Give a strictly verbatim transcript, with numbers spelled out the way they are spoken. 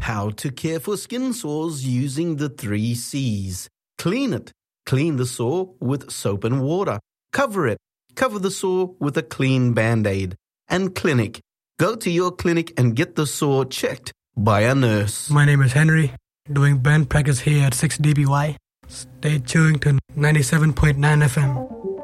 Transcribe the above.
How to care for skin sores using the three C's. Clean it. Clean the sore with soap and water. Cover it. Cover the sore with a clean Band-Aid. And clinic. Go to your clinic and get the sore checked by a nurse. My name is Henry, doing band practice here at six D B Y. Stay tuned to ninety-seven point nine F M.